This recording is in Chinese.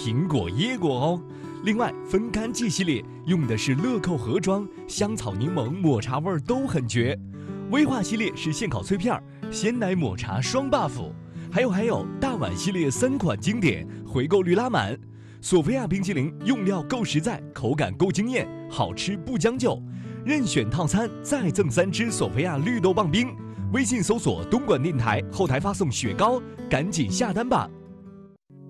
苹果椰果哦。另外，风干季系列用的是乐扣盒装，香草柠檬抹茶味都很绝。威化系列是现烤脆片，鲜奶抹茶双 buff。还有，大碗系列3款经典，回购率拉满。索菲亚冰淇淋用料够实在，口感够惊艳，好吃不将就。任选套餐再赠3支索菲亚绿豆棒冰。微信搜索东莞电台，后台发送雪糕，赶紧下单吧。